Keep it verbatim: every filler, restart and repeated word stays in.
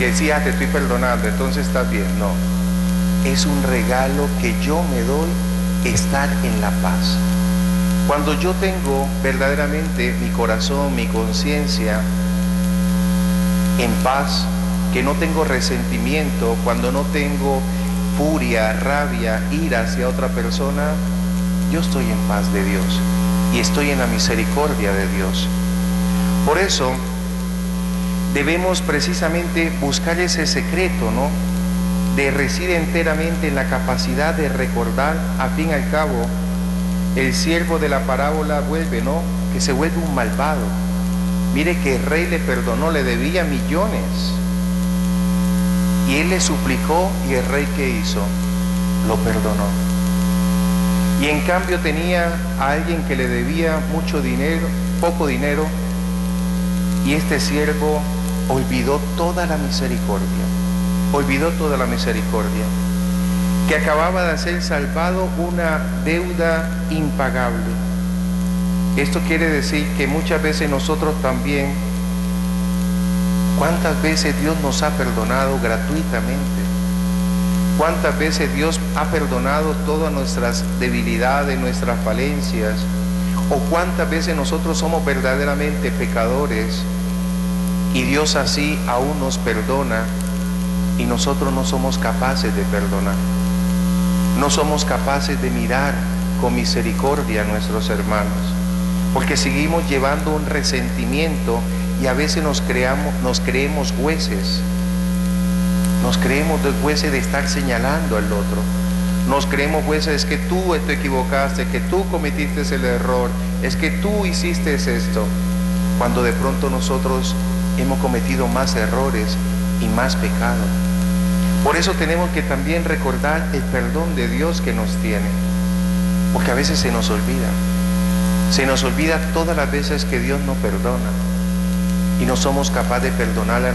Y decía, ah, te estoy perdonando, entonces estás bien. No, es un regalo que yo me doy, estar en la paz. Cuando yo tengo verdaderamente mi corazón, mi conciencia en paz, que no tengo resentimiento, cuando no tengo furia, rabia, ira hacia otra persona, yo estoy en paz de Dios y estoy en la misericordia de Dios. Por eso debemos precisamente buscar ese secreto, ¿no? De reside enteramente en la capacidad de recordar. A fin y al cabo, el siervo de la parábola vuelve, ¿no? Que se vuelve un malvado. Mire que el rey le perdonó, le debía millones. Y él le suplicó, y el rey, ¿qué hizo? Lo perdonó. Y en cambio tenía a alguien que le debía mucho dinero, poco dinero, y este siervo olvidó toda la misericordia, olvidó toda la misericordia, que acababa de ser salvado una deuda impagable. Esto quiere decir que muchas veces nosotros también, ¿cuántas veces Dios nos ha perdonado gratuitamente? ¿Cuántas veces Dios ha perdonado todas nuestras debilidades, nuestras falencias? ¿O cuántas veces nosotros somos verdaderamente pecadores y Dios así aún nos perdona y nosotros no somos capaces de perdonar? No somos capaces de mirar con misericordia a nuestros hermanos, porque seguimos llevando un resentimiento y a veces nos, creamos, nos creemos jueces. Nos creemos jueces de estar señalando al otro. Nos creemos jueces, es que tú te equivocaste, que tú cometiste el error, es que tú hiciste esto, cuando de pronto nosotros hemos cometido más errores y más pecado. Por eso tenemos que también recordar el perdón de Dios que nos tiene, porque a veces se nos olvida. Se nos olvida todas las veces que Dios nos perdona y no somos capaces de perdonar a